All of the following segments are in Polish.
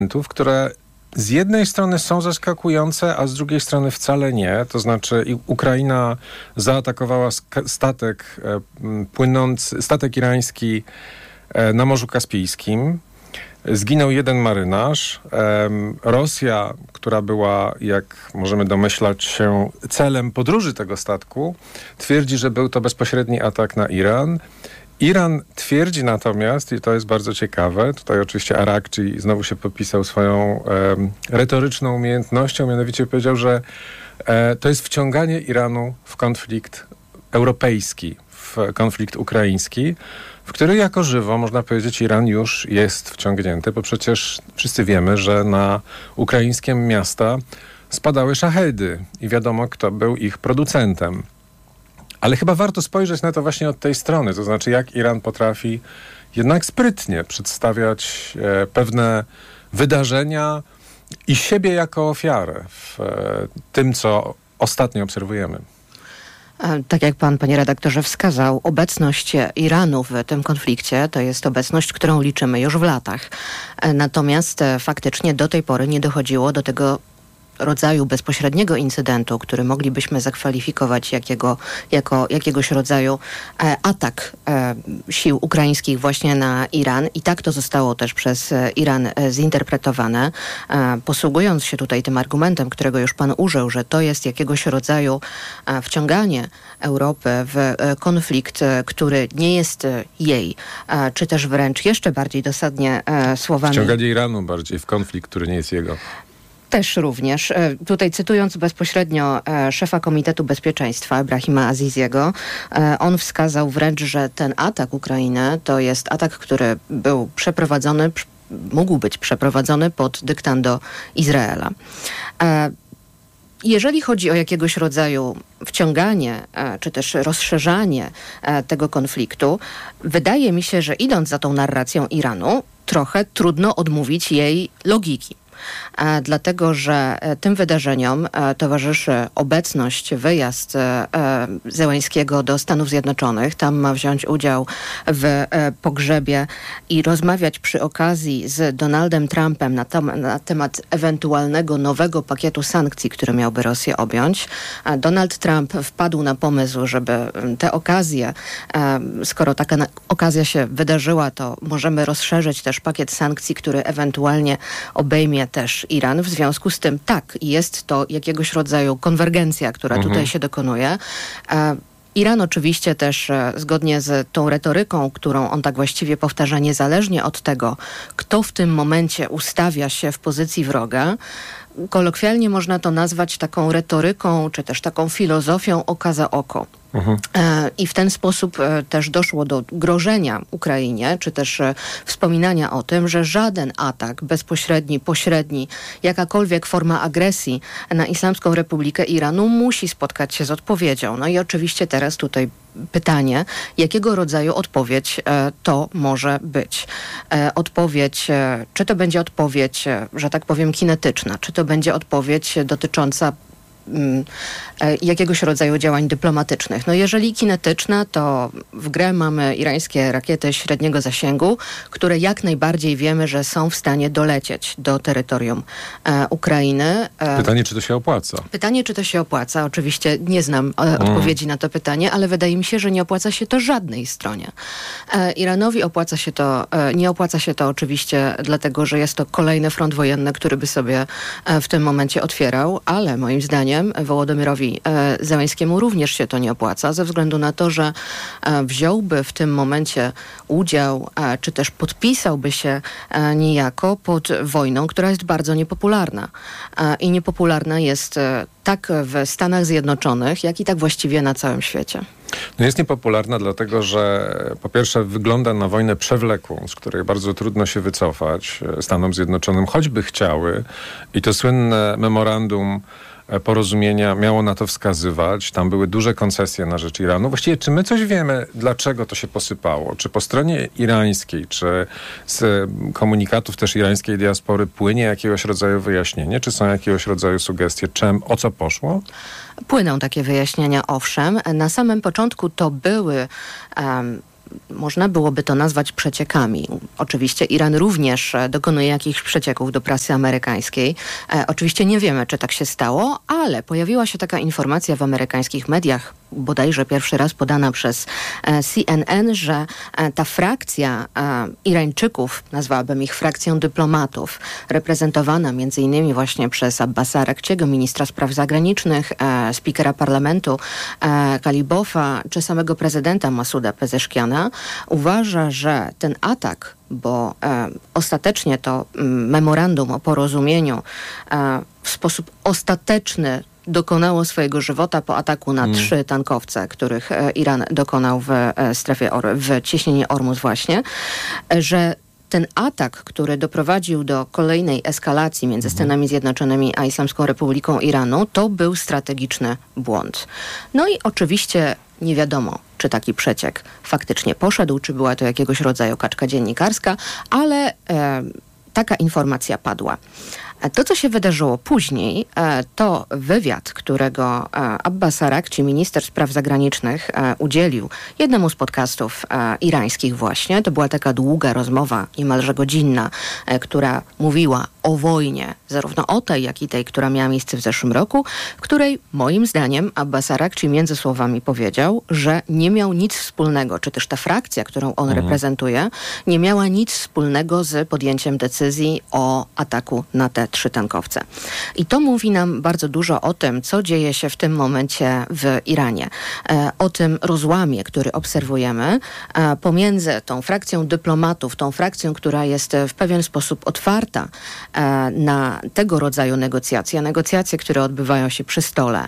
które z jednej strony są zaskakujące, a z drugiej strony wcale nie. To znaczy Ukraina zaatakowała statek irański na Morzu Kaspijskim. Zginął jeden marynarz. Rosja, która była, jak możemy domyślać się, celem podróży tego statku, twierdzi, że był to bezpośredni atak na Iran. Iran twierdzi natomiast, i to jest bardzo ciekawe, tutaj oczywiście Arakci znowu się podpisał swoją retoryczną umiejętnością, mianowicie powiedział, że to jest wciąganie Iranu w konflikt europejski, w konflikt ukraiński, w który jako żywo, można powiedzieć, Iran już jest wciągnięty, bo przecież wszyscy wiemy, że na ukraińskie miasta spadały szachedy i wiadomo, kto był ich producentem. Ale chyba warto spojrzeć na to właśnie od tej strony, to znaczy jak Iran potrafi jednak sprytnie przedstawiać pewne wydarzenia i siebie jako ofiarę w tym, co ostatnio obserwujemy. Tak jak pan, panie redaktorze, wskazał, obecność Iranu w tym konflikcie to jest obecność, którą liczymy już w latach. Natomiast faktycznie do tej pory nie dochodziło do tego rodzaju bezpośredniego incydentu, który moglibyśmy zakwalifikować jako jakiegoś rodzaju atak sił ukraińskich właśnie na Iran. I tak to zostało też przez Iran zinterpretowane. Posługując się tutaj tym argumentem, którego już pan użył, że to jest jakiegoś rodzaju wciąganie Europy w konflikt, który nie jest jej, czy też wręcz jeszcze bardziej dosadnie słowami... Wciąganie Iranu bardziej w konflikt, który nie jest jego. Też również. Tutaj cytując bezpośrednio szefa Komitetu Bezpieczeństwa, Ebrahima Aziziego, on wskazał wręcz, że ten atak Ukrainy to jest atak, który mógł być przeprowadzony pod dyktando Izraela. Jeżeli chodzi o jakiegoś rodzaju wciąganie, czy też rozszerzanie tego konfliktu, wydaje mi się, że idąc za tą narracją Iranu, trochę trudno odmówić jej logiki. Dlatego, że tym wydarzeniom towarzyszy obecność, wyjazd Zełańskiego do Stanów Zjednoczonych. Tam ma wziąć udział w pogrzebie i rozmawiać przy okazji z Donaldem Trumpem na temat ewentualnego nowego pakietu sankcji, który miałby Rosję objąć. Donald Trump wpadł na pomysł, żeby tę okazję, skoro taka okazja się wydarzyła, to możemy rozszerzyć też pakiet sankcji, który ewentualnie obejmie też Iran. W związku z tym tak, jest to jakiegoś rodzaju konwergencja, która tutaj się dokonuje. Iran oczywiście też zgodnie z tą retoryką, którą on tak właściwie powtarza, niezależnie od tego, kto w tym momencie ustawia się w pozycji wroga, kolokwialnie można to nazwać taką retoryką, czy też taką filozofią oka za oko. I w ten sposób też doszło do grożenia Ukrainie, czy też wspominania o tym, że żaden atak bezpośredni, pośredni, jakakolwiek forma agresji na Islamską Republikę Iranu musi spotkać się z odpowiedzią. No i oczywiście teraz tutaj pytanie, jakiego rodzaju odpowiedź to może być. Odpowiedź, czy to będzie odpowiedź, że tak powiem, kinetyczna, czy to będzie odpowiedź dotycząca jakiegoś rodzaju działań dyplomatycznych. No jeżeli kinetyczna, to w grę mamy irańskie rakiety średniego zasięgu, które jak najbardziej wiemy, że są w stanie dolecieć do terytorium Ukrainy. Pytanie, czy to się opłaca? Pytanie, czy to się opłaca. Oczywiście nie znam odpowiedzi na to pytanie, ale wydaje mi się, że nie opłaca się to żadnej stronie. Iranowi nie opłaca się to oczywiście dlatego, że jest to kolejny front wojenny, który by sobie w tym momencie otwierał, ale moim zdaniem Wołodymyrowi Zełańskiemu również się to nie opłaca, ze względu na to, że wziąłby w tym momencie udział, czy też podpisałby się niejako pod wojną, która jest bardzo niepopularna. I niepopularna jest tak w Stanach Zjednoczonych, jak i tak właściwie na całym świecie. No jest niepopularna dlatego, że po pierwsze wygląda na wojnę przewlekłą, z której bardzo trudno się wycofać Stanom Zjednoczonym, choćby chciały. I to słynne memorandum porozumienia miało na to wskazywać. Tam były duże koncesje na rzecz Iranu. Właściwie, czy my coś wiemy, dlaczego to się posypało? Czy po stronie irańskiej, czy z komunikatów też irańskiej diaspory płynie jakiegoś rodzaju wyjaśnienie? Czy są jakiegoś rodzaju sugestie, o co poszło? Płyną takie wyjaśnienia, owszem. Na samym początku to były można byłoby to nazwać przeciekami. Oczywiście Iran również dokonuje jakichś przecieków do prasy amerykańskiej. Oczywiście nie wiemy, czy tak się stało, ale pojawiła się taka informacja w amerykańskich mediach, bodajże pierwszy raz podana przez CNN, że ta frakcja Irańczyków, nazwałabym ich frakcją dyplomatów, reprezentowana między innymi właśnie przez Abbasa Arakciego, ministra spraw zagranicznych, spikera parlamentu Kalibofa, czy samego prezydenta Masuda Pezeszkiana, uważa, że ten atak, bo ostatecznie to memorandum o porozumieniu w sposób ostateczny dokonało swojego żywota po ataku na 3 tankowce, których Iran dokonał w cieśninie Ormus właśnie, że ten atak, który doprowadził do kolejnej eskalacji między Stanami Zjednoczonymi a Islamską Republiką Iranu, to był strategiczny błąd. No i oczywiście nie wiadomo, czy taki przeciek faktycznie poszedł, czy była to jakiegoś rodzaju kaczka dziennikarska, ale taka informacja padła. To, co się wydarzyło później, to wywiad, którego Abbas Arakci, minister spraw zagranicznych, udzielił jednemu z podcastów irańskich właśnie. To była taka długa rozmowa, niemalże godzinna, która mówiła o wojnie, zarówno o tej, jak i tej, która miała miejsce w zeszłym roku, w której moim zdaniem Abbas Arakci między słowami powiedział, że nie miał nic wspólnego, czy też ta frakcja, którą on reprezentuje, nie miała nic wspólnego z podjęciem decyzji o ataku na te 3 tankowce. I to mówi nam bardzo dużo o tym, co dzieje się w tym momencie w Iranie. O tym rozłamie, który obserwujemy pomiędzy tą frakcją dyplomatów, tą frakcją, która jest w pewien sposób otwarta na tego rodzaju negocjacje, które odbywają się przy stole,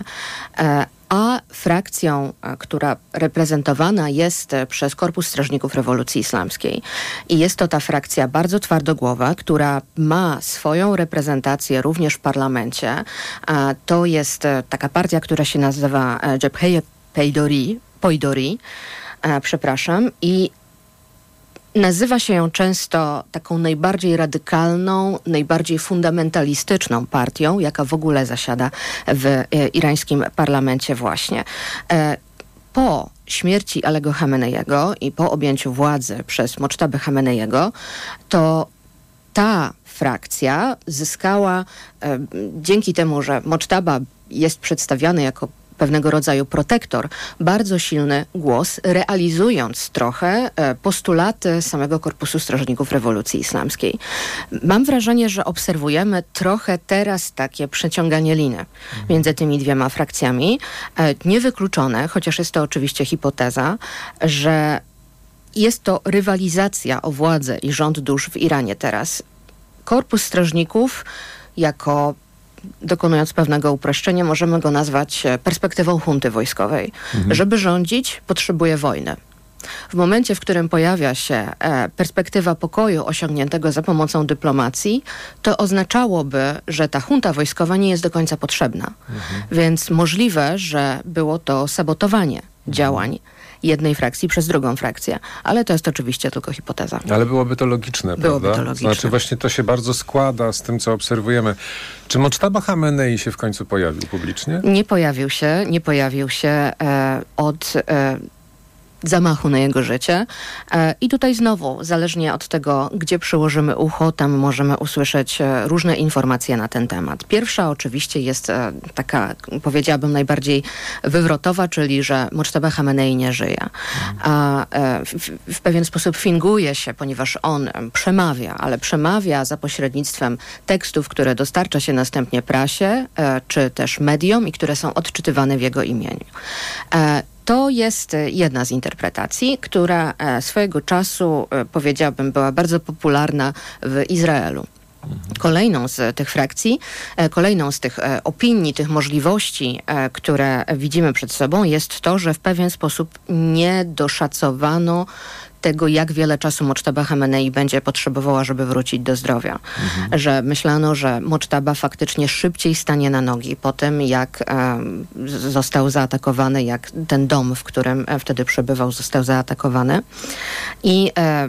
a frakcją, która reprezentowana jest przez Korpus Strażników Rewolucji Islamskiej. I jest to ta frakcja bardzo twardogłowa, która ma swoją reprezentację również w parlamencie. To jest taka partia, która się nazywa Jabheye Poidori, i nazywa się ją często taką najbardziej radykalną, najbardziej fundamentalistyczną partią, jaka w ogóle zasiada w irańskim parlamencie właśnie. Po śmierci Alego Chameneiego i po objęciu władzy przez Moctabę Chameneiego, to ta frakcja zyskała, dzięki temu, że Moctaba jest przedstawiany jako pewnego rodzaju protektor, bardzo silny głos, realizując trochę postulaty samego Korpusu Strażników Rewolucji Islamskiej. Mam wrażenie, że obserwujemy trochę teraz takie przeciąganie liny między tymi 2 frakcjami. Niewykluczone, chociaż jest to oczywiście hipoteza, że jest to rywalizacja o władzę i rząd dusz w Iranie teraz. Korpus Strażników jako, dokonując pewnego uproszczenia, możemy go nazwać perspektywą hunty wojskowej. Żeby rządzić, potrzebuje wojny. W momencie, w którym pojawia się perspektywa pokoju osiągniętego za pomocą dyplomacji, to oznaczałoby, że ta junta wojskowa nie jest do końca potrzebna. Więc możliwe, że było to sabotowanie działań jednej frakcji przez drugą frakcję. Ale to jest oczywiście tylko hipoteza. Ale byłoby to logiczne, byłoby prawda? To logiczne. Znaczy właśnie to się bardzo składa z tym, co obserwujemy. Czy Moctaba Chamenei się w końcu pojawił publicznie? Nie pojawił się od zamachu na jego życie. I tutaj znowu, zależnie od tego, gdzie przyłożymy ucho, tam możemy usłyszeć różne informacje na ten temat. Pierwsza oczywiście jest taka, powiedziałabym, najbardziej wywrotowa, czyli że Moctaba Chamenei nie żyje. A w pewien sposób finguje się, ponieważ on przemawia za pośrednictwem tekstów, które dostarcza się następnie prasie, czy też mediom i które są odczytywane w jego imieniu. To jest jedna z interpretacji, która swojego czasu, powiedziałabym, była bardzo popularna w Izraelu. Kolejną z tych frakcji, kolejną z tych opinii, tych możliwości, które widzimy przed sobą, jest to, że w pewien sposób nie doszacowano tego, jak wiele czasu Moctaba Chamenei będzie potrzebowała, żeby wrócić do zdrowia. Że myślano, że Moctaba faktycznie szybciej stanie na nogi po tym, jak został zaatakowany, jak ten dom, w którym wtedy przebywał, został zaatakowany. I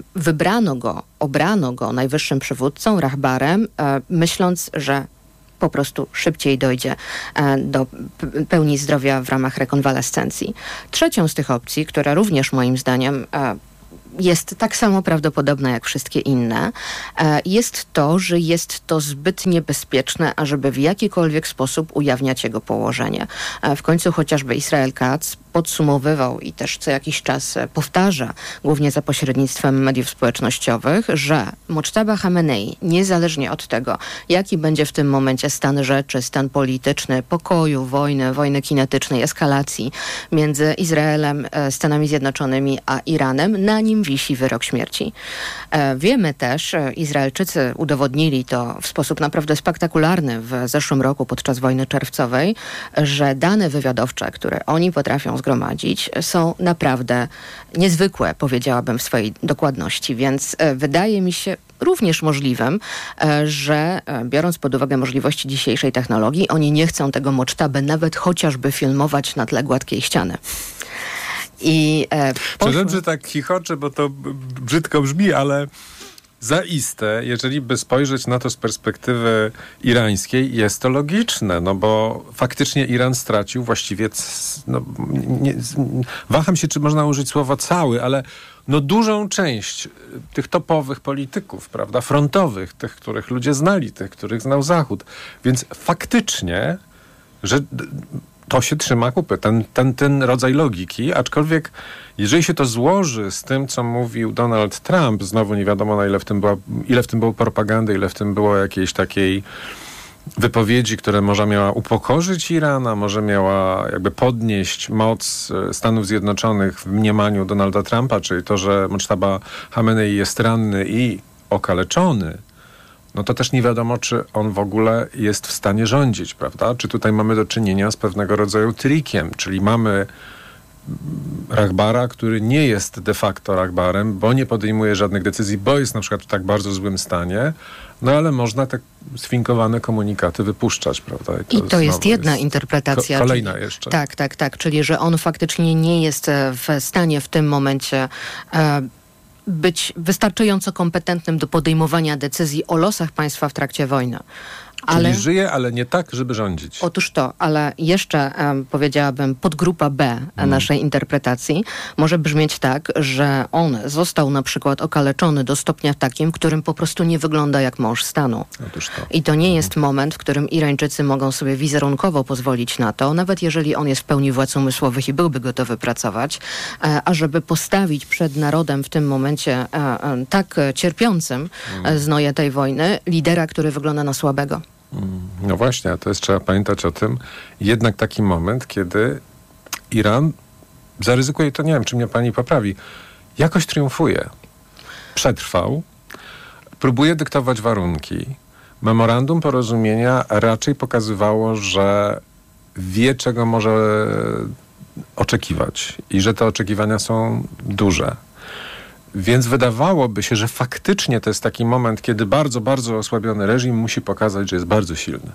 obrano go najwyższym przywódcą, rahbarem, myśląc, że po prostu szybciej dojdzie do pełni zdrowia w ramach rekonwalescencji. Trzecią z tych opcji, która również moim zdaniem jest tak samo prawdopodobna jak wszystkie inne, jest to, że jest to zbyt niebezpieczne, ażeby w jakikolwiek sposób ujawniać jego położenie. W końcu chociażby Israel Katz podsumowywał i też co jakiś czas powtarza, głównie za pośrednictwem mediów społecznościowych, że Mojtaba Chamenei, niezależnie od tego, jaki będzie w tym momencie stan rzeczy, stan polityczny, pokoju, wojny kinetycznej, eskalacji między Izraelem, Stanami Zjednoczonymi a Iranem, na nim wisi wyrok śmierci. Wiemy też, Izraelczycy udowodnili to w sposób naprawdę spektakularny w zeszłym roku podczas wojny czerwcowej, że dane wywiadowcze, które oni potrafią zgromadzić, są naprawdę niezwykłe, powiedziałabym, w swojej dokładności, więc wydaje mi się również możliwym, że biorąc pod uwagę możliwości dzisiejszej technologii, oni nie chcą tego Mojtabę nawet chociażby filmować na tle gładkiej ściany. Przepraszam, że tak chichoczę, bo to brzydko brzmi, ale zaiste, jeżeli by spojrzeć na to z perspektywy irańskiej, jest to logiczne, no bo faktycznie Iran stracił właściwie, waham się, czy można użyć słowa cały, ale dużą część tych topowych polityków, prawda, frontowych, tych, których ludzie znali, tych, których znał Zachód. Więc faktycznie, że to się trzyma kupy, ten rodzaj logiki, aczkolwiek jeżeli się to złoży z tym, co mówił Donald Trump, znowu nie wiadomo, na ile w tym było propagandy, ile w tym było jakiejś takiej wypowiedzi, która może miała upokorzyć Irana, może miała jakby podnieść moc Stanów Zjednoczonych w mniemaniu Donalda Trumpa, czyli to, że Mojtaba Chamenei jest ranny i okaleczony, no to też nie wiadomo, czy on w ogóle jest w stanie rządzić, prawda? Czy tutaj mamy do czynienia z pewnego rodzaju trikiem, czyli mamy Rahbara, który nie jest de facto Rahbarem, bo nie podejmuje żadnych decyzji, bo jest na przykład w tak bardzo złym stanie, no ale można te sfinkowane komunikaty wypuszczać, prawda? I to jest jedna interpretacja. Kolejna jeszcze. Tak, czyli że on faktycznie nie jest w stanie w tym momencie być wystarczająco kompetentnym do podejmowania decyzji o losach państwa w trakcie wojny. Czyli żyje, ale nie tak, żeby rządzić. Otóż to, ale jeszcze powiedziałabym podgrupa B naszej interpretacji może brzmieć tak, że on został na przykład okaleczony do stopnia takim, w którym po prostu nie wygląda jak mąż stanu. Otóż to. I to nie jest moment, w którym Irańczycy mogą sobie wizerunkowo pozwolić na to, nawet jeżeli on jest w pełni władz umysłowych i byłby gotowy pracować, ażeby postawić przed narodem w tym momencie tak cierpiącym znoje tej wojny lidera, który wygląda na słabego. No właśnie, a to jest, trzeba pamiętać o tym, jednak taki moment, kiedy Iran zaryzykuje, to nie wiem, czy mnie pani poprawi, jakoś triumfuje. Przetrwał, próbuje dyktować warunki. Memorandum porozumienia raczej pokazywało, że wie, czego może oczekiwać i że te oczekiwania są duże. Więc wydawałoby się, że faktycznie to jest taki moment, kiedy bardzo, bardzo osłabiony reżim musi pokazać, że jest bardzo silny.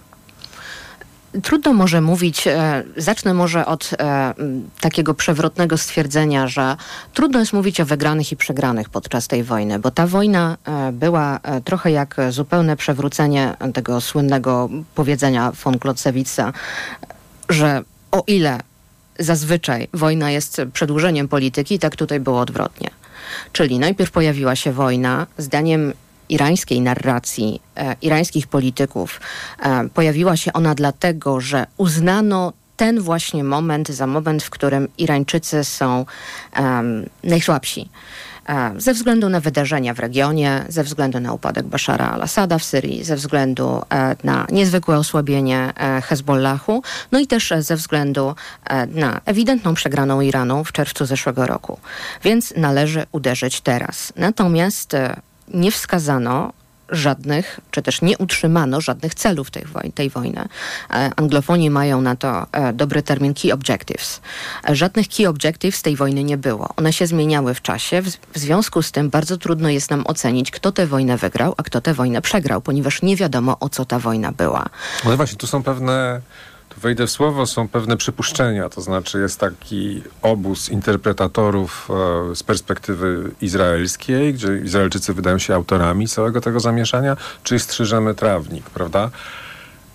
Trudno może mówić, zacznę może od takiego przewrotnego stwierdzenia, że trudno jest mówić o wygranych i przegranych podczas tej wojny, bo ta wojna była trochę jak zupełne przewrócenie tego słynnego powiedzenia von Clausewitza, że o ile zazwyczaj wojna jest przedłużeniem polityki, tak tutaj było odwrotnie. Czyli najpierw pojawiła się wojna, zdaniem irańskiej narracji, irańskich polityków, pojawiła się ona dlatego, że uznano ten właśnie moment za moment, w którym Irańczycy są najsłabsi. Ze względu na wydarzenia w regionie, ze względu na upadek Bashara al-Assada w Syrii, ze względu na niezwykłe osłabienie Hezbollahu, no i też ze względu na ewidentną przegraną Iranu w czerwcu zeszłego roku. Więc należy uderzyć teraz. Natomiast nie wskazano żadnych, czy też nie utrzymano żadnych celów tej wojny. Anglofoni mają na to dobry termin key objectives. Żadnych key objectives tej wojny nie było. One się zmieniały w czasie. W związku z tym bardzo trudno jest nam ocenić, kto tę wojnę wygrał, a kto tę wojnę przegrał, ponieważ nie wiadomo, o co ta wojna była. No właśnie, tu są pewne, tu wejdę w słowo, są pewne przypuszczenia, to znaczy jest taki obóz interpretatorów z perspektywy izraelskiej, gdzie Izraelczycy wydają się autorami całego tego zamieszania, czyli strzyżemy trawnik, prawda?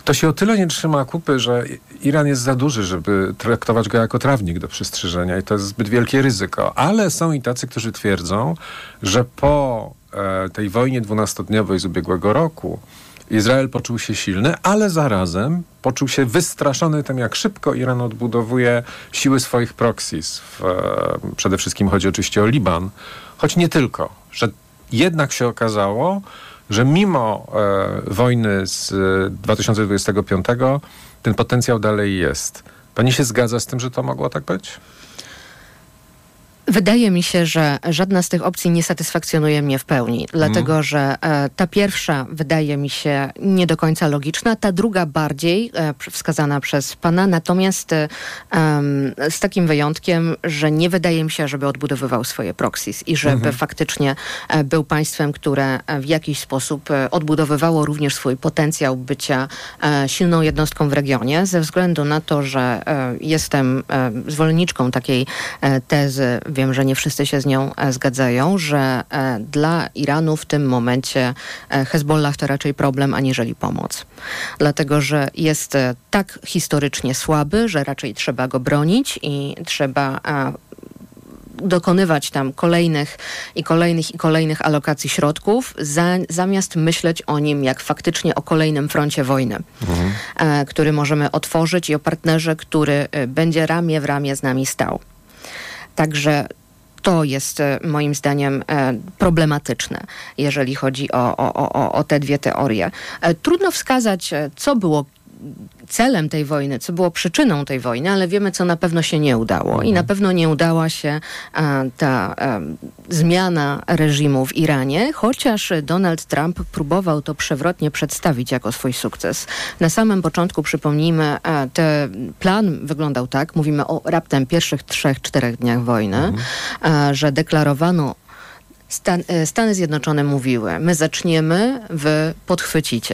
To się o tyle nie trzyma kupy, że Iran jest za duży, żeby traktować go jako trawnik do przystrzyżenia i to jest zbyt wielkie ryzyko. Ale są i tacy, którzy twierdzą, że po tej wojnie 12-dniowej z ubiegłego roku Izrael poczuł się silny, ale zarazem poczuł się wystraszony tym, jak szybko Iran odbudowuje siły swoich proxies. Przede wszystkim chodzi oczywiście o Liban, choć nie tylko. Że jednak się okazało, że mimo wojny z 2025 ten potencjał dalej jest. Pani się zgadza z tym, że to mogło tak być? Wydaje mi się, że żadna z tych opcji nie satysfakcjonuje mnie w pełni, dlatego że ta pierwsza wydaje mi się nie do końca logiczna, ta druga bardziej wskazana przez pana, natomiast z takim wyjątkiem, że nie wydaje mi się, żeby odbudowywał swoje proxies i żeby faktycznie był państwem, które w jakiś sposób odbudowywało również swój potencjał bycia silną jednostką w regionie, ze względu na to, że jestem zwolenniczką takiej tezy, wiem, że nie wszyscy się z nią zgadzają, że dla Iranu w tym momencie Hezbollah to raczej problem, aniżeli pomoc. Dlatego, że jest tak historycznie słaby, że raczej trzeba go bronić i trzeba dokonywać tam kolejnych alokacji środków, zamiast myśleć o nim jak faktycznie o kolejnym froncie wojny, który możemy otworzyć i o partnerze, który będzie ramię w ramię z nami stał. Także to jest moim zdaniem problematyczne, jeżeli chodzi o te dwie teorie. Trudno wskazać, co było celem tej wojny, co było przyczyną tej wojny, ale wiemy, co na pewno się nie udało. I na pewno nie udała się ta zmiana reżimu w Iranie, chociaż Donald Trump próbował to przewrotnie przedstawić jako swój sukces. Na samym początku, przypomnijmy, plan wyglądał tak, mówimy o raptem pierwszych 3-4 dniach wojny, że deklarowano, Stany Zjednoczone mówiły, my zaczniemy, wy podchwycicie.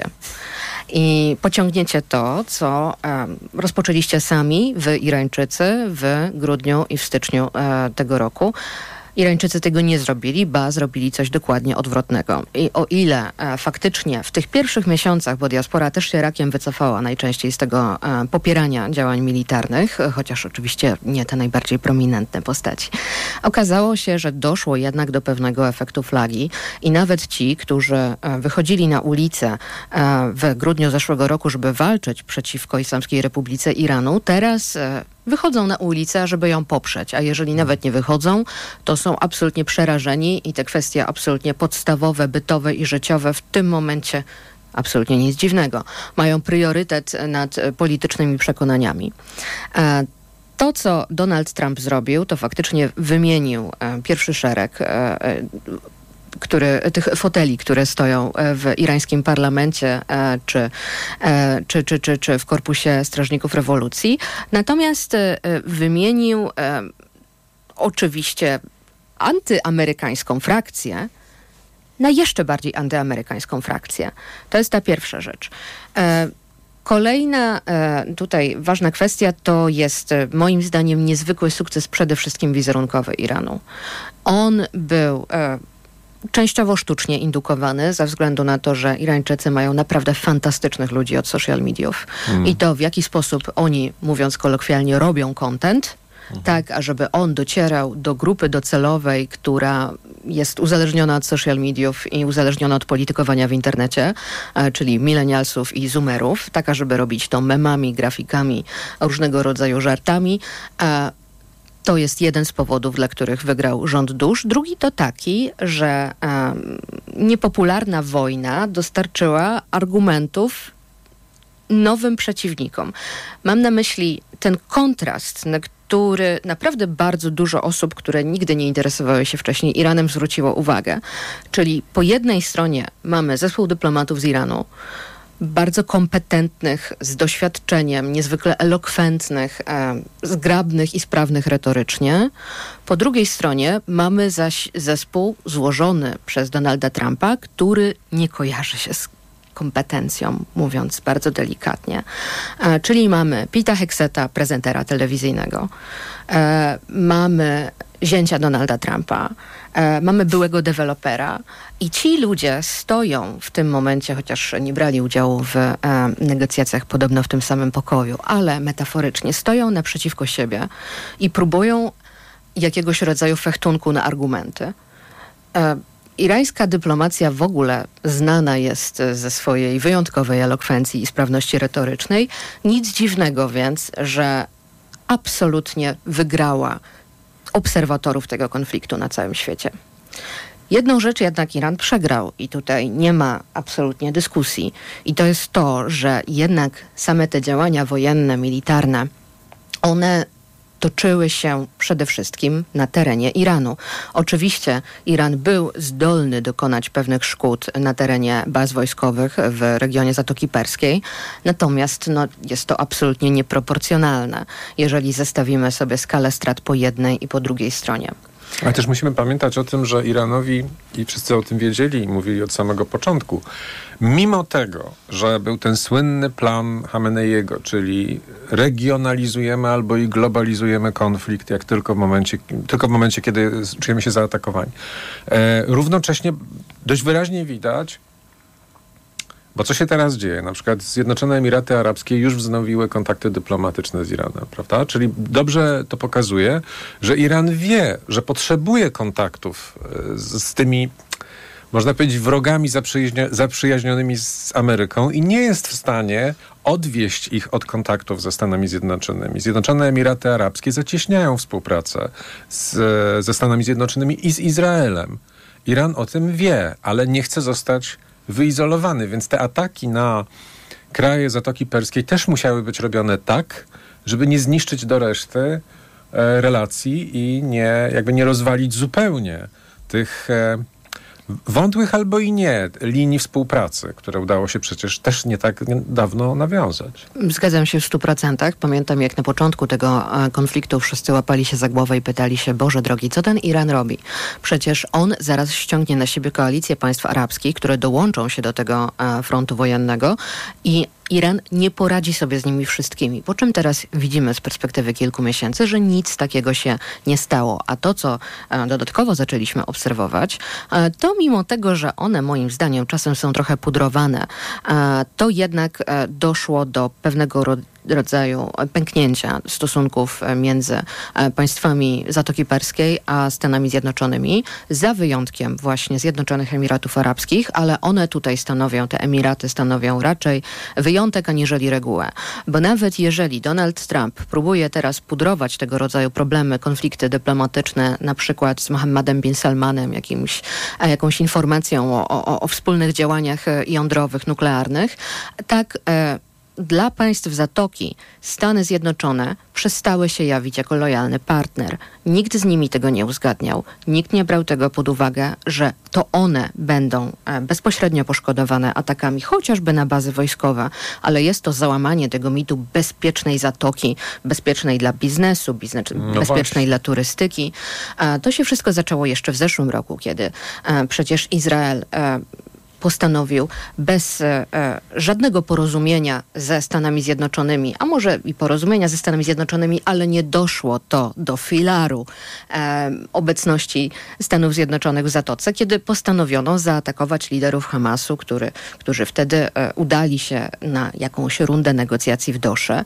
I pociągniecie to, co rozpoczęliście sami, wy Irańczycy, w grudniu i w styczniu tego roku. Irańczycy tego nie zrobili, ba, zrobili coś dokładnie odwrotnego. I o ile faktycznie w tych pierwszych miesiącach, bo diaspora też się rakiem wycofała najczęściej z tego popierania działań militarnych, chociaż oczywiście nie te najbardziej prominentne postaci, okazało się, że doszło jednak do pewnego efektu flagi i nawet ci, którzy wychodzili na ulicę w grudniu zeszłego roku, żeby walczyć przeciwko Islamskiej Republice Iranu, teraz wychodzą na ulicę, żeby ją poprzeć, a jeżeli nawet nie wychodzą, to są absolutnie przerażeni i te kwestie absolutnie podstawowe, bytowe i życiowe w tym momencie absolutnie nic dziwnego. Mają priorytet nad politycznymi przekonaniami. To, co Donald Trump zrobił, to faktycznie wymienił pierwszy szereg tych foteli, które stoją w irańskim parlamencie czy w Korpusie Strażników Rewolucji. Natomiast wymienił oczywiście antyamerykańską frakcję na jeszcze bardziej antyamerykańską frakcję. To jest ta pierwsza rzecz. Kolejna tutaj ważna kwestia to jest moim zdaniem niezwykły sukces przede wszystkim wizerunkowy Iranu. On był częściowo sztucznie indukowany ze względu na to, że Irańczycy mają naprawdę fantastycznych ludzi od social mediów. I to w jaki sposób oni, mówiąc kolokwialnie, robią content, tak, ażeby on docierał do grupy docelowej, która jest uzależniona od social mediów i uzależniona od politykowania w internecie, czyli milenialsów i zoomerów, tak, ażeby robić to memami, grafikami, różnego rodzaju żartami. To jest jeden z powodów, dla których wygrał rząd dusz. Drugi to taki, że niepopularna wojna dostarczyła argumentów nowym przeciwnikom. Mam na myśli ten kontrast, na który naprawdę bardzo dużo osób, które nigdy nie interesowały się wcześniej Iranem, zwróciło uwagę. Czyli po jednej stronie mamy zespół dyplomatów z Iranu, bardzo kompetentnych, z doświadczeniem, niezwykle elokwentnych, zgrabnych i sprawnych retorycznie. Po drugiej stronie mamy zaś zespół złożony przez Donalda Trumpa, który nie kojarzy się z kompetencją, mówiąc bardzo delikatnie. Czyli mamy Peta Hexeta, prezentera telewizyjnego. Mamy zięcia Donalda Trumpa, mamy byłego dewelopera i ci ludzie stoją w tym momencie, chociaż nie brali udziału w negocjacjach podobno w tym samym pokoju, ale metaforycznie stoją naprzeciwko siebie i próbują jakiegoś rodzaju fechtunku na argumenty. Irańska dyplomacja w ogóle znana jest ze swojej wyjątkowej elokwencji i sprawności retorycznej. Nic dziwnego więc, że absolutnie wygrała obserwatorów tego konfliktu na całym świecie. Jedną rzecz jednak Iran przegrał i tutaj nie ma absolutnie dyskusji. I to jest to, że jednak same te działania wojenne, militarne, one toczyły się przede wszystkim na terenie Iranu. Oczywiście Iran był zdolny dokonać pewnych szkód na terenie baz wojskowych w regionie Zatoki Perskiej, natomiast jest to absolutnie nieproporcjonalne, jeżeli zestawimy sobie skalę strat po jednej i po drugiej stronie. Ale też musimy pamiętać o tym, że Iranowi, i wszyscy o tym wiedzieli i mówili od samego początku, mimo tego, że był ten słynny plan Chameneiego, czyli regionalizujemy albo i globalizujemy konflikt, jak tylko w momencie, kiedy czujemy się zaatakowani. Równocześnie dość wyraźnie widać, bo co się teraz dzieje? Na przykład Zjednoczone Emiraty Arabskie już wznowiły kontakty dyplomatyczne z Iranem, prawda? Czyli dobrze to pokazuje, że Iran wie, że potrzebuje kontaktów z tymi, można powiedzieć, wrogami zaprzyjaźnionymi z Ameryką i nie jest w stanie odwieść ich od kontaktów ze Stanami Zjednoczonymi. Zjednoczone Emiraty Arabskie zacieśniają współpracę ze Stanami Zjednoczonymi i z Izraelem. Iran o tym wie, ale nie chce zostać wyizolowany, więc te ataki na kraje Zatoki Perskiej też musiały być robione tak, żeby nie zniszczyć do reszty relacji i nie rozwalić zupełnie tych wątłych albo i nie linii współpracy, które udało się przecież też nie tak dawno nawiązać. Zgadzam się w 100%. Pamiętam, jak na początku tego konfliktu wszyscy łapali się za głowę i pytali się: Boże drogi, co ten Iran robi? Przecież on zaraz ściągnie na siebie koalicję państw arabskich, które dołączą się do tego frontu wojennego i Iran nie poradzi sobie z nimi wszystkimi. Po czym teraz widzimy z perspektywy kilku miesięcy, że nic takiego się nie stało. A to, co dodatkowo zaczęliśmy obserwować, to mimo tego, że one moim zdaniem czasem są trochę pudrowane, to jednak doszło do pewnego rodzaju pęknięcia stosunków między państwami Zatoki Perskiej a Stanami Zjednoczonymi, za wyjątkiem właśnie Zjednoczonych Emiratów Arabskich, ale one tutaj te Emiraty stanowią raczej wyjątek aniżeli regułę. Bo nawet jeżeli Donald Trump próbuje teraz pudrować tego rodzaju problemy, konflikty dyplomatyczne, na przykład z Mohammedem bin Salmanem, jakąś informacją o wspólnych działaniach jądrowych, nuklearnych, tak dla państw Zatoki Stany Zjednoczone przestały się jawić jako lojalny partner. Nikt z nimi tego nie uzgadniał. Nikt nie brał tego pod uwagę, że to one będą bezpośrednio poszkodowane atakami, chociażby na bazy wojskowe, ale jest to załamanie tego mitu bezpiecznej Zatoki, bezpiecznej dla biznesu, bezpiecznej dla turystyki. To się wszystko zaczęło jeszcze w zeszłym roku, kiedy przecież Izrael postanowił bez żadnego porozumienia ze Stanami Zjednoczonymi, a może i porozumienia ze Stanami Zjednoczonymi, ale nie doszło to do filaru obecności Stanów Zjednoczonych w Zatoce, kiedy postanowiono zaatakować liderów Hamasu, którzy wtedy udali się na jakąś rundę negocjacji w Dosze.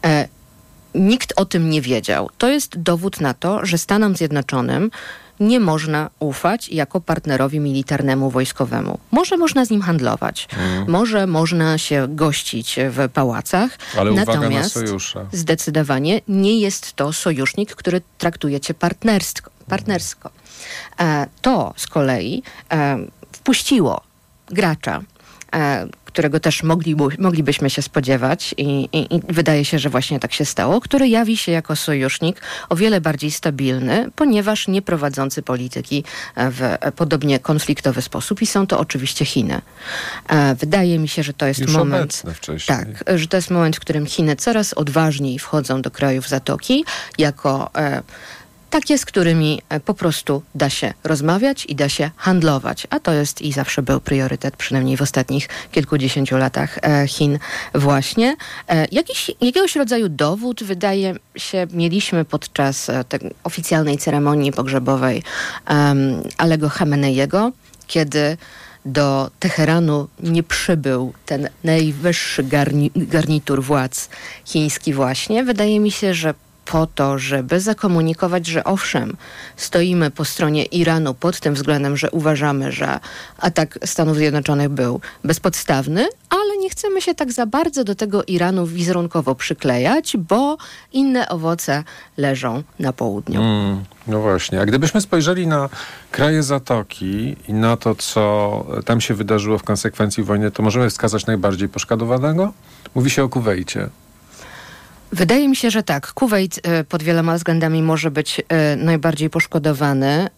Nikt o tym nie wiedział. To jest dowód na to, że Stanom Zjednoczonym nie można ufać jako partnerowi militarnemu, wojskowemu. Może można z nim handlować, może można się gościć w pałacach, ale natomiast uwaga na sojusze. Zdecydowanie nie jest to sojusznik, który traktuje cię partnersko. To z kolei wpuściło gracza, którego też moglibyśmy się spodziewać i wydaje się, że właśnie tak się stało, który jawi się jako sojusznik o wiele bardziej stabilny, ponieważ nie prowadzący polityki w podobnie konfliktowy sposób i są to oczywiście Chiny. Wydaje mi się, że to jest już moment... obecne wcześniej. Tak, że to jest moment, w którym Chiny coraz odważniej wchodzą do krajów Zatoki jako takie, z którymi po prostu da się rozmawiać i da się handlować. A to jest i zawsze był priorytet, przynajmniej w ostatnich kilkudziesięciu latach Chin właśnie. Jakiegoś rodzaju dowód, wydaje się, mieliśmy podczas tej oficjalnej ceremonii pogrzebowej Alego Chameneiego, kiedy do Teheranu nie przybył ten najwyższy garnitur władz chiński właśnie. Wydaje mi się, że po to, żeby zakomunikować, że owszem, stoimy po stronie Iranu pod tym względem, że uważamy, że atak Stanów Zjednoczonych był bezpodstawny, ale nie chcemy się tak za bardzo do tego Iranu wizerunkowo przyklejać, bo inne owoce leżą na południu. No właśnie. A gdybyśmy spojrzeli na kraje Zatoki i na to, co tam się wydarzyło w konsekwencji wojny, to możemy wskazać najbardziej poszkodowanego? Mówi się o Kuwejcie. Wydaje mi się, że tak. Kuwejt pod wieloma względami może być najbardziej poszkodowany.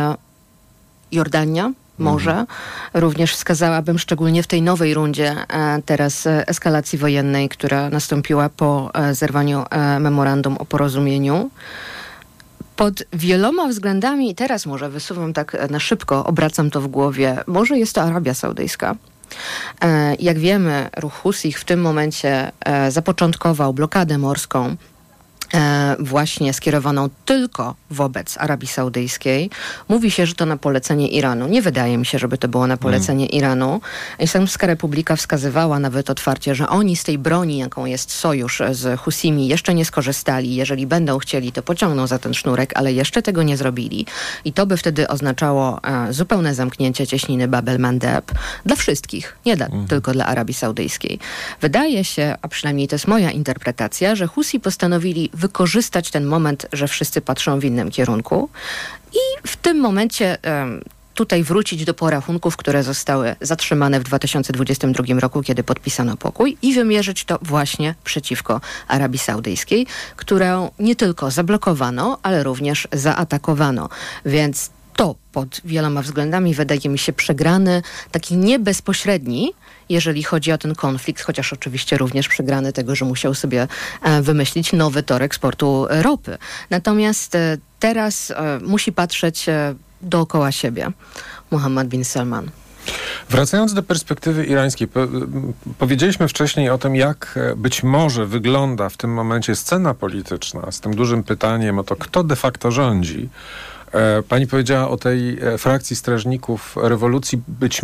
Jordania może. Również wskazałabym szczególnie w tej nowej rundzie teraz eskalacji wojennej, która nastąpiła po zerwaniu memorandum o porozumieniu. Pod wieloma względami, teraz może wysuwam tak na szybko, obracam to w głowie, może jest to Arabia Saudyjska. Jak wiemy, ruch Husich w tym momencie zapoczątkował blokadę morską właśnie skierowaną tylko wobec Arabii Saudyjskiej. Mówi się, że to na polecenie Iranu. Nie wydaje mi się, żeby to było na polecenie Iranu. Islamska Republika wskazywała nawet otwarcie, że oni z tej broni, jaką jest sojusz z Husimi, jeszcze nie skorzystali. Jeżeli będą chcieli, to pociągną za ten sznurek, ale jeszcze tego nie zrobili. I to by wtedy oznaczało zupełne zamknięcie cieśniny Bab el-Mandeb dla wszystkich, nie tylko dla Arabii Saudyjskiej. Wydaje się, a przynajmniej to jest moja interpretacja, że Husi postanowili wykorzystać ten moment, że wszyscy patrzą w innym kierunku i w tym momencie tutaj wrócić do porachunków, które zostały zatrzymane w 2022 roku, kiedy podpisano pokój i wymierzyć to właśnie przeciwko Arabii Saudyjskiej, którą nie tylko zablokowano, ale również zaatakowano. Więc to pod wieloma względami wydaje mi się przegrany, taki niebezpośredni, jeżeli chodzi o ten konflikt, chociaż oczywiście również przegrany tego, że musiał sobie wymyślić nowy tor eksportu ropy. Natomiast teraz musi patrzeć dookoła siebie Mohammed bin Salman. Wracając do perspektywy irańskiej, powiedzieliśmy wcześniej o tym, jak być może wygląda w tym momencie scena polityczna z tym dużym pytaniem o to, kto de facto rządzi. Pani powiedziała o tej frakcji strażników rewolucji,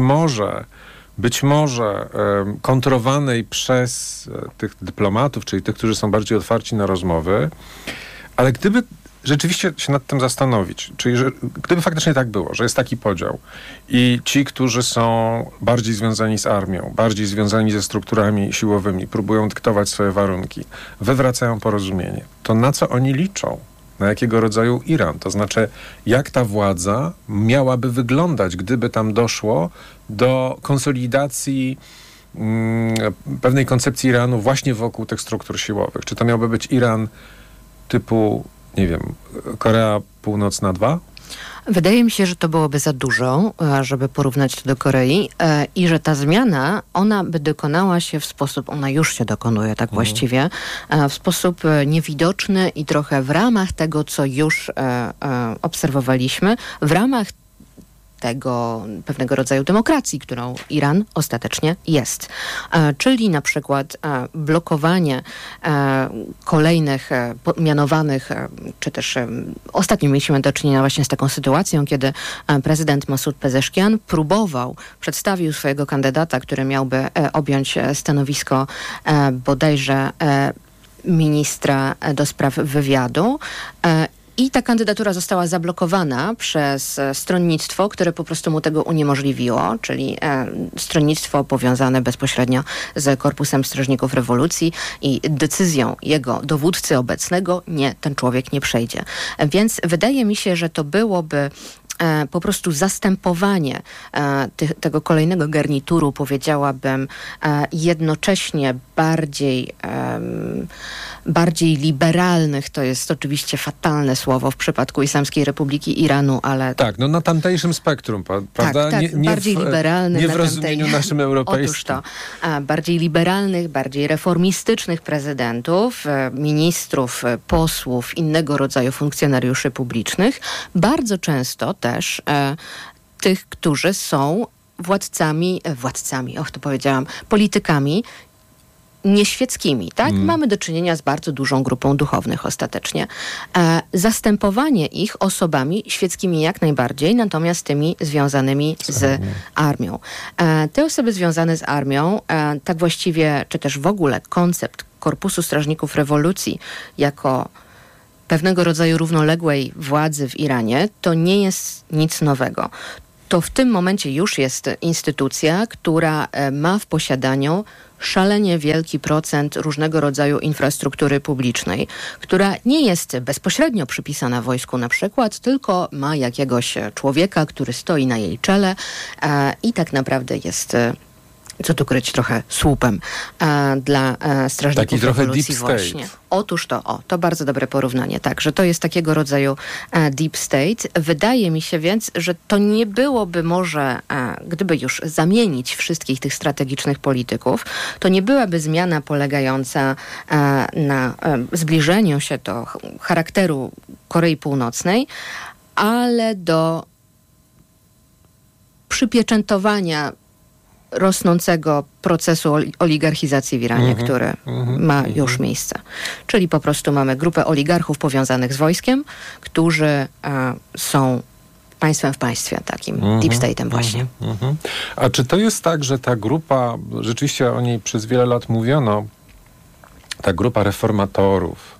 być może kontrowanej przez tych dyplomatów, czyli tych, którzy są bardziej otwarci na rozmowy, ale gdyby rzeczywiście się nad tym zastanowić, czyli że gdyby faktycznie tak było, że jest taki podział i ci, którzy są bardziej związani z armią, bardziej związani ze strukturami siłowymi, próbują dyktować swoje warunki, wywracają porozumienie, to na co oni liczą? Na jakiego rodzaju Iran? To znaczy, jak ta władza miałaby wyglądać, gdyby tam doszło do konsolidacji pewnej koncepcji Iranu właśnie wokół tych struktur siłowych? Czy to miałby być Iran typu, nie wiem, Korea Północna 2? Wydaje mi się, że to byłoby za dużo, żeby porównać to do Korei i że ta zmiana, ona by dokonała się w sposób, ona już się dokonuje tak właściwie, w sposób niewidoczny i trochę w ramach tego, co już obserwowaliśmy, w ramach tego pewnego rodzaju demokracji, którą Iran ostatecznie jest. Czyli na przykład blokowanie kolejnych mianowanych, czy też ostatnio mieliśmy do czynienia właśnie z taką sytuacją, kiedy prezydent Masud Pezeshkian przedstawił swojego kandydata, który miałby objąć stanowisko bodajże ministra do spraw wywiadu. I ta kandydatura została zablokowana przez stronnictwo, które po prostu mu tego uniemożliwiło, czyli stronnictwo powiązane bezpośrednio z Korpusem Strażników Rewolucji i decyzją jego dowódcy obecnego ten człowiek nie przejdzie. Więc wydaje mi się, że to byłoby po prostu zastępowanie tego kolejnego garnituru, powiedziałabym, jednocześnie bardziej liberalnych, to jest oczywiście fatalne słowo w przypadku Islamskiej Republiki Iranu, ale... Tak, no na tamtejszym spektrum, prawda? Tak, bardziej liberalnych. Nie w rozumieniu naszym europejskim. Otóż to, bardziej liberalnych, bardziej reformistycznych prezydentów, ministrów, posłów, innego rodzaju funkcjonariuszy publicznych, bardzo często też tych, którzy są politykami nieświeckimi, tak? Mamy do czynienia z bardzo dużą grupą duchownych ostatecznie. Zastępowanie ich osobami świeckimi jak najbardziej, natomiast tymi związanymi z armią. Te osoby związane z armią, tak właściwie, czy też w ogóle koncept Korpusu Strażników Rewolucji jako pewnego rodzaju równoległej władzy w Iranie, to nie jest nic nowego. To w tym momencie już jest instytucja, która ma w posiadaniu szalenie wielki procent różnego rodzaju infrastruktury publicznej, która nie jest bezpośrednio przypisana wojsku na przykład, tylko ma jakiegoś człowieka, który stoi na jej czele i tak naprawdę jest... co tu kryć, trochę słupem dla strażników taki trochę rewolucji deep state. właśnie. Otóż to bardzo dobre porównanie, tak, że to jest takiego rodzaju deep state. Wydaje mi się więc, że to nie byłoby może, gdyby już zamienić wszystkich tych strategicznych polityków, to nie byłaby zmiana polegająca na zbliżeniu się do charakteru Korei Północnej, ale do przypieczętowania rosnącego procesu oligarchizacji w Iranie, który ma już miejsce. Czyli po prostu mamy grupę oligarchów powiązanych z wojskiem, którzy są państwem w państwie, takim deep state'em właśnie. A czy to jest tak, że ta grupa, rzeczywiście o niej przez wiele lat mówiono, ta grupa reformatorów,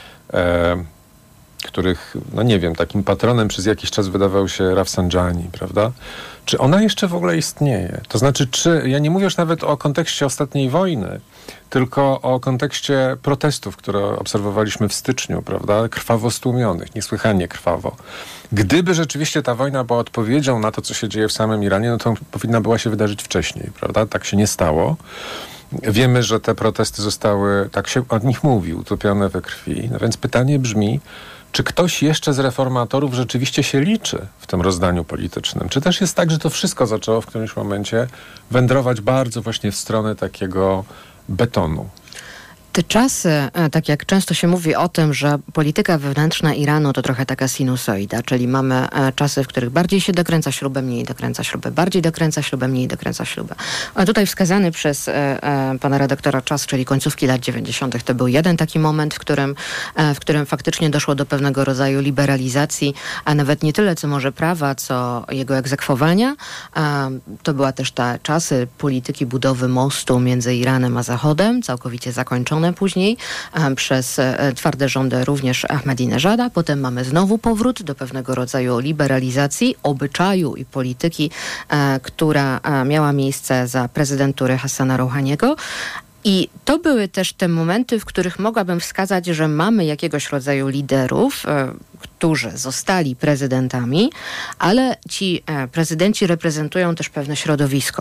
których, no nie wiem, takim patronem przez jakiś czas wydawał się Rafsanjani, prawda? Czy ona jeszcze w ogóle istnieje? To znaczy, ja nie mówię już nawet o kontekście ostatniej wojny, tylko o kontekście protestów, które obserwowaliśmy w styczniu, prawda? Krwawo stłumionych, niesłychanie krwawo. Gdyby rzeczywiście ta wojna była odpowiedzią na to, co się dzieje w samym Iranie, no to powinna była się wydarzyć wcześniej, prawda? Tak się nie stało. Wiemy, że te protesty zostały, tak się o nich mówi, utopione we krwi. No więc pytanie brzmi, czy ktoś jeszcze z reformatorów rzeczywiście się liczy w tym rozdaniu politycznym? Czy też jest tak, że to wszystko zaczęło w którymś momencie wędrować bardzo właśnie w stronę takiego betonu? Te czasy, tak jak często się mówi o tym, że polityka wewnętrzna Iranu to trochę taka sinusoida, czyli mamy czasy, w których bardziej się dokręca śrubę, mniej dokręca śrubę, bardziej dokręca śrubę, mniej dokręca śrubę. A tutaj wskazany przez pana redaktora czas, czyli końcówki lat 90. to był jeden taki moment, w którym faktycznie doszło do pewnego rodzaju liberalizacji, a nawet nie tyle, co może prawa, co jego egzekwowania. To była też te czasy polityki budowy mostu między Iranem a Zachodem, całkowicie zakończone później przez twarde rządy również Ahmadinejada. Potem mamy znowu powrót do pewnego rodzaju liberalizacji obyczaju i polityki, która miała miejsce za prezydentury Hassana Rouhaniego. I to były też te momenty, w których mogłabym wskazać, że mamy jakiegoś rodzaju liderów, którzy zostali prezydentami, ale ci prezydenci reprezentują też pewne środowisko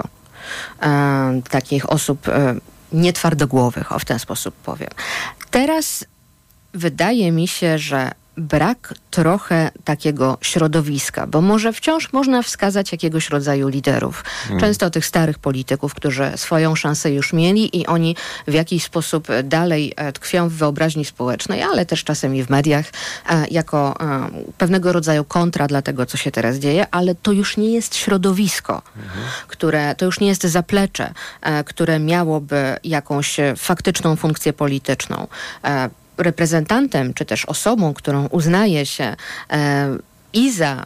takich osób nietwardogłowych, w ten sposób powiem. Teraz wydaje mi się, że brak trochę takiego środowiska, bo może wciąż można wskazać jakiegoś rodzaju liderów. Często tych starych polityków, którzy swoją szansę już mieli i oni w jakiś sposób dalej tkwią w wyobraźni społecznej, ale też czasem i w mediach, jako pewnego rodzaju kontra dla tego, co się teraz dzieje, ale to już nie jest środowisko, to już nie jest zaplecze, które miałoby jakąś faktyczną funkcję polityczną. Reprezentantem, czy też osobą, którą uznaje się i za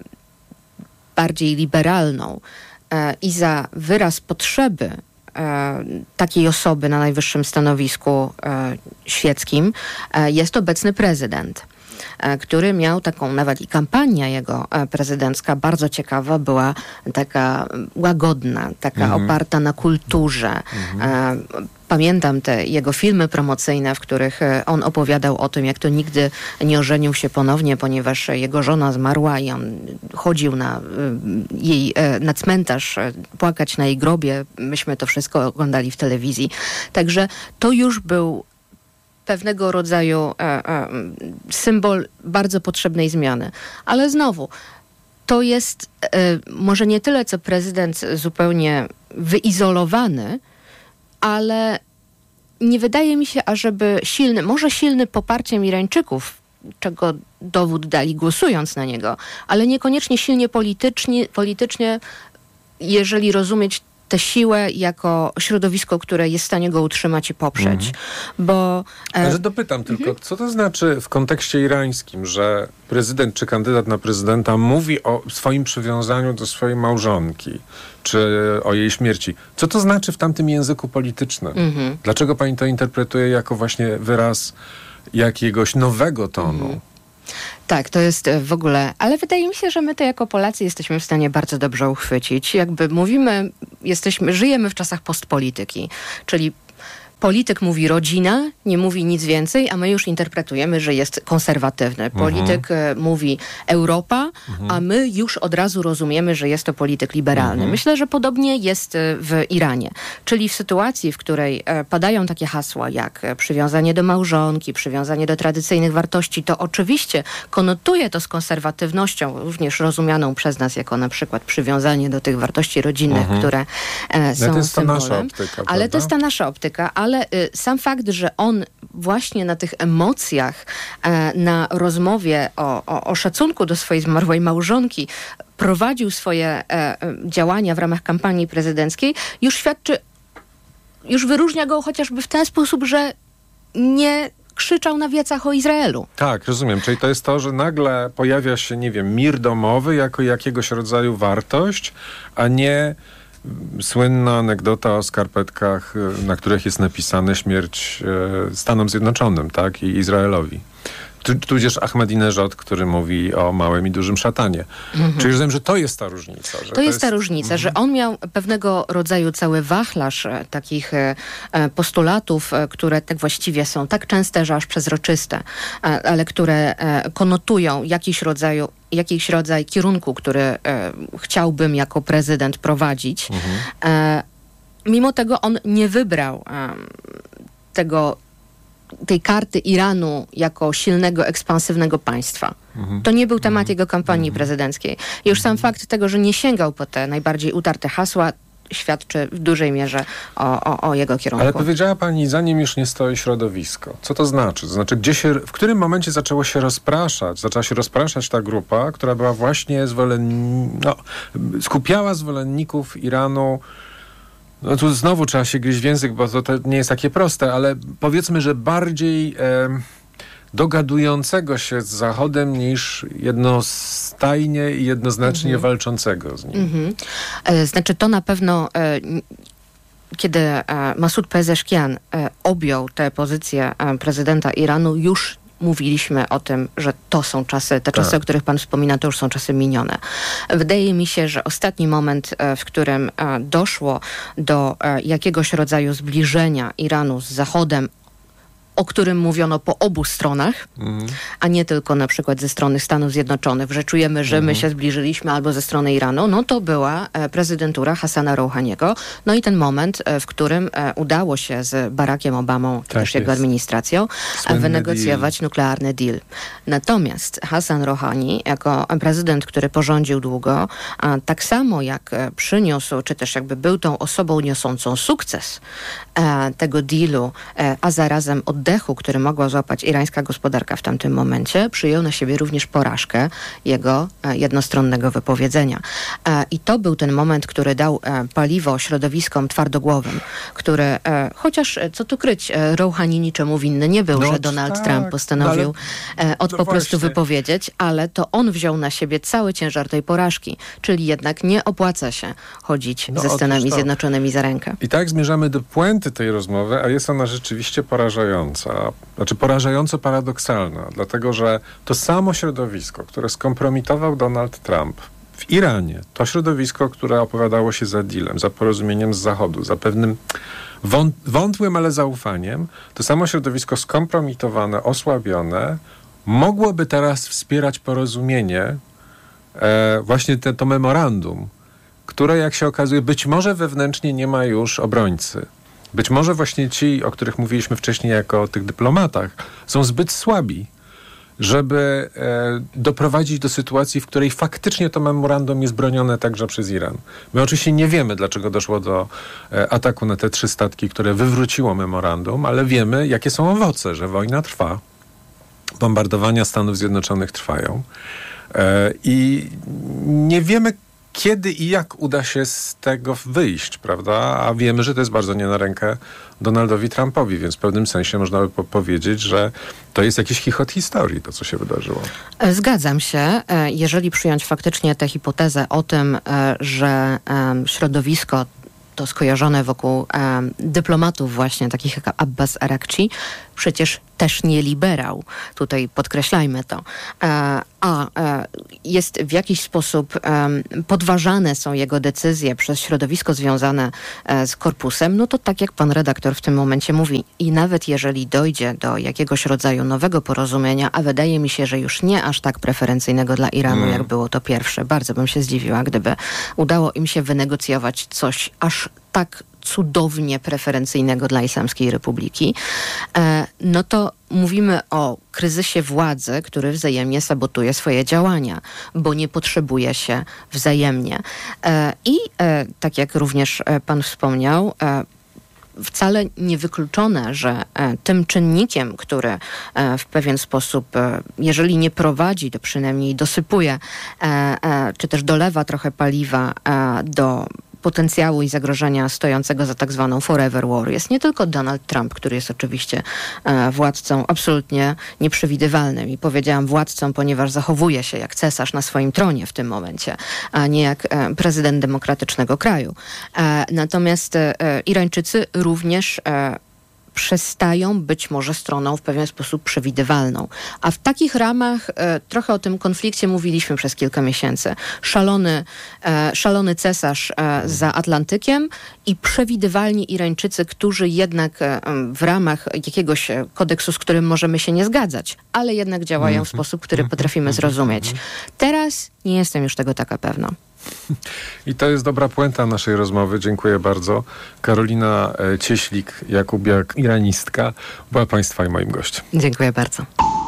bardziej liberalną, i za wyraz potrzeby takiej osoby na najwyższym stanowisku świeckim, jest obecny prezydent, który miał taką, nawet i kampania jego prezydencka bardzo ciekawa, była taka łagodna, taka oparta na kulturze. Pamiętam te jego filmy promocyjne, w których on opowiadał o tym, jak to nigdy nie ożenił się ponownie, ponieważ jego żona zmarła i on chodził na cmentarz płakać na jej grobie. Myśmy to wszystko oglądali w telewizji. Także to już był pewnego rodzaju symbol bardzo potrzebnej zmiany. Ale znowu, to jest może nie tyle, co prezydent zupełnie wyizolowany, ale nie wydaje mi się, ażeby silny poparciem Irańczyków, czego dowód dali głosując na niego, ale niekoniecznie silnie politycznie, jeżeli rozumieć tę siłę jako środowisko, które jest w stanie go utrzymać i poprzeć. Bo... Ale dopytam tylko, co to znaczy w kontekście irańskim, że prezydent czy kandydat na prezydenta mówi o swoim przywiązaniu do swojej małżonki, czy o jej śmierci. Co to znaczy w tamtym języku politycznym? Dlaczego pani to interpretuje jako właśnie wyraz jakiegoś nowego tonu? Tak, to jest w ogóle, ale wydaje mi się, że my to jako Polacy jesteśmy w stanie bardzo dobrze uchwycić. Jakby mówimy, żyjemy w czasach postpolityki, czyli polityk mówi rodzina, nie mówi nic więcej, a my już interpretujemy, że jest konserwatywny. Polityk mówi Europa, a my już od razu rozumiemy, że jest to polityk liberalny. Myślę, że podobnie jest w Iranie. Czyli w sytuacji, w której padają takie hasła jak przywiązanie do małżonki, przywiązanie do tradycyjnych wartości, to oczywiście konotuje to z konserwatywnością, również rozumianą przez nas jako na przykład przywiązanie do tych wartości rodzinnych, które są symbolem. Ale to jest ta nasza optyka, ale sam fakt, że on właśnie na tych emocjach, na rozmowie o szacunku do swojej zmarłej małżonki prowadził swoje działania w ramach kampanii prezydenckiej, już wyróżnia go chociażby w ten sposób, że nie krzyczał na wiecach o Izraelu. Tak, rozumiem. Czyli to jest to, że nagle pojawia się, nie wiem, mir domowy jako jakiegoś rodzaju wartość, a nie słynna anegdota o skarpetkach, na których jest napisane śmierć Stanom Zjednoczonym, tak, i Izraelowi. Tudzież Ahmadinejad, który mówi o małym i dużym szatanie. Czyli rozumiem, że to jest ta różnica. Że to jest ta różnica, że on miał pewnego rodzaju cały wachlarz takich postulatów, które tak właściwie są tak częste, że aż przezroczyste, ale które konotują jakiś rodzaj kierunku, który chciałbym jako prezydent prowadzić. Mimo tego on nie wybrał tej karty Iranu jako silnego, ekspansywnego państwa. To nie był temat jego kampanii prezydenckiej. I już sam fakt tego, że nie sięgał po te najbardziej utarte hasła, świadczy w dużej mierze o jego kierunku. Ale powiedziała pani, za nim już nie stoi środowisko. Co to znaczy? To znaczy, w którym momencie zaczęła się rozpraszać ta grupa, która była właśnie skupiała zwolenników Iranu. No tu znowu trzeba się gryźć w język, bo to nie jest takie proste, ale powiedzmy, że bardziej dogadującego się z Zachodem niż jednostajnie i jednoznacznie walczącego z nim. Znaczy to na pewno kiedy Masoud Pezeshkian objął tę pozycję prezydenta Iranu, już mówiliśmy o tym, że to są czasy, czasy, o których pan wspomina, to już są czasy minione. Wydaje mi się, że ostatni moment, w którym doszło do jakiegoś rodzaju zbliżenia Iranu z Zachodem, o którym mówiono po obu stronach, a nie tylko na przykład ze strony Stanów Zjednoczonych, że czujemy, że my się zbliżyliśmy, albo ze strony Iranu, no to była prezydentura Hassana Rouhaniego. No i ten moment, w którym udało się z Barackiem Obamą, też jego administracją, wynegocjować nuklearny deal. Natomiast Hassan Rouhani, jako prezydent, który porządził długo, tak samo jak przyniósł, czy też jakby był tą osobą niosącą sukces tego dealu, a zarazem oddechu, który mogła złapać irańska gospodarka w tamtym momencie, przyjął na siebie również porażkę jego jednostronnego wypowiedzenia. I to był ten moment, który dał paliwo środowiskom twardogłowym, które, chociaż co tu kryć, Rouhani niczemu winny nie był, że Donald Trump postanowił po prostu wypowiedzieć, ale to on wziął na siebie cały ciężar tej porażki, czyli jednak nie opłaca się chodzić ze Stanami Zjednoczonymi za rękę. I tak zmierzamy do puenty tej rozmowy, a jest ona rzeczywiście porażająca. Znaczy porażająco paradoksalna, dlatego że to samo środowisko, które skompromitował Donald Trump w Iranie, to środowisko, które opowiadało się za dealem, za porozumieniem z Zachodu, za pewnym wątłym, ale zaufaniem, to samo środowisko skompromitowane, osłabione, mogłoby teraz wspierać porozumienie, właśnie to memorandum, które, jak się okazuje, być może wewnętrznie nie ma już obrońcy. Być może właśnie ci, o których mówiliśmy wcześniej jako o tych dyplomatach, są zbyt słabi, żeby doprowadzić do sytuacji, w której faktycznie to memorandum jest bronione także przez Iran. My oczywiście nie wiemy, dlaczego doszło do ataku na te 3 statki, które wywróciło memorandum, ale wiemy, jakie są owoce, że wojna trwa, bombardowania Stanów Zjednoczonych trwają i nie wiemy, kiedy i jak uda się z tego wyjść, prawda? A wiemy, że to jest bardzo nie na rękę Donaldowi Trumpowi, więc w pewnym sensie można by powiedzieć, że to jest jakiś chichot historii, to co się wydarzyło. Zgadzam się. Jeżeli przyjąć faktycznie tę hipotezę o tym, że środowisko to skojarzone wokół dyplomatów właśnie, takich jak Abbas Arakci, przecież też nie liberał. Tutaj podkreślajmy to. Jest w jakiś sposób podważane są jego decyzje przez środowisko związane z korpusem, no to tak jak pan redaktor w tym momencie mówi. I nawet jeżeli dojdzie do jakiegoś rodzaju nowego porozumienia, a wydaje mi się, że już nie aż tak preferencyjnego dla Iranu, jak było to pierwsze. Bardzo bym się zdziwiła, gdyby udało im się wynegocjować coś aż tak cudownie preferencyjnego dla Islamskiej Republiki, no to mówimy o kryzysie władzy, który wzajemnie sabotuje swoje działania, bo nie potrzebuje się wzajemnie. Tak jak również pan wspomniał, wcale niewykluczone, że tym czynnikiem, który w pewien sposób, jeżeli nie prowadzi, to przynajmniej dosypuje, czy też dolewa trochę paliwa do potencjału i zagrożenia stojącego za tak zwaną forever war jest nie tylko Donald Trump, który jest oczywiście władcą absolutnie nieprzewidywalnym i powiedziałam władcą, ponieważ zachowuje się jak cesarz na swoim tronie w tym momencie, a nie jak prezydent demokratycznego kraju. Natomiast Irańczycy również przestają być może stroną w pewien sposób przewidywalną. A w takich ramach trochę o tym konflikcie mówiliśmy przez kilka miesięcy. Szalony cesarz za Atlantykiem i przewidywalni Irańczycy, którzy jednak w ramach jakiegoś kodeksu, z którym możemy się nie zgadzać, ale jednak działają w sposób, który potrafimy zrozumieć. Teraz nie jestem już tego taka pewna. I to jest dobra puenta naszej rozmowy. Dziękuję bardzo. Karolina Cieślik-Jakubiak, iranistka, była Państwa i moim gościem. Dziękuję bardzo.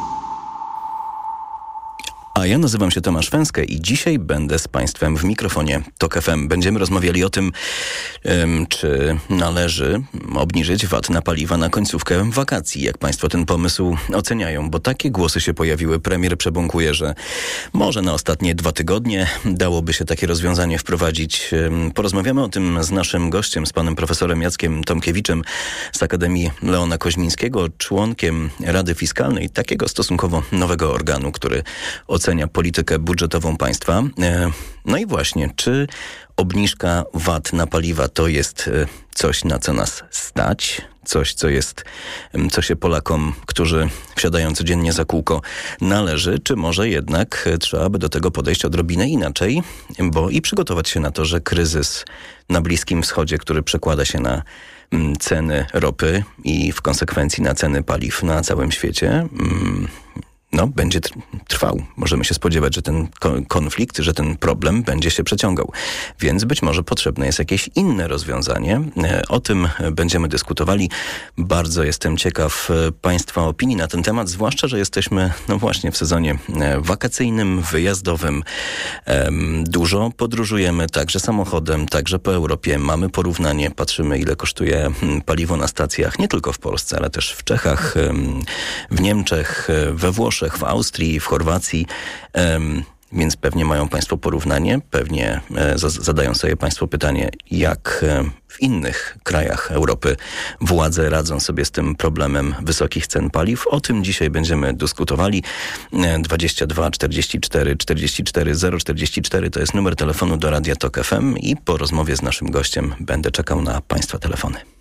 A ja nazywam się Tomasz Węskę i dzisiaj będę z Państwem w mikrofonie TOK FM. Będziemy rozmawiali o tym, czy należy obniżyć VAT na paliwa na końcówkę wakacji. Jak Państwo ten pomysł oceniają? Bo takie głosy się pojawiły. Premier przebąkuje, że może na ostatnie 2 tygodnie dałoby się takie rozwiązanie wprowadzić. Porozmawiamy o tym z naszym gościem, z panem profesorem Jackiem Tomkiewiczem z Akademii Leona Koźmińskiego, członkiem Rady Fiskalnej, takiego stosunkowo nowego organu, który ocenia politykę budżetową państwa. No i właśnie, czy obniżka VAT na paliwa to jest coś, na co nas stać? Coś, co się Polakom, którzy wsiadają codziennie za kółko, należy, czy może jednak trzeba by do tego podejść odrobinę inaczej, bo i przygotować się na to, że kryzys na Bliskim Wschodzie, który przekłada się na ceny ropy i w konsekwencji na ceny paliw na całym świecie, będzie trwał. Możemy się spodziewać, że ten konflikt, że ten problem będzie się przeciągał. Więc być może potrzebne jest jakieś inne rozwiązanie. O tym będziemy dyskutowali. Bardzo jestem ciekaw Państwa opinii na ten temat, zwłaszcza, że jesteśmy właśnie w sezonie wakacyjnym, wyjazdowym. Dużo podróżujemy, także samochodem, także po Europie. Mamy porównanie, patrzymy, ile kosztuje paliwo na stacjach, nie tylko w Polsce, ale też w Czechach, w Niemczech, we Włoszech, w Austrii, w Chorwacji, więc pewnie mają Państwo porównanie, pewnie zadają sobie Państwo pytanie, jak w innych krajach Europy władze radzą sobie z tym problemem wysokich cen paliw. O tym dzisiaj będziemy dyskutowali. 22 44 44 044 to jest numer telefonu do Radia TOK FM i po rozmowie z naszym gościem będę czekał na Państwa telefony.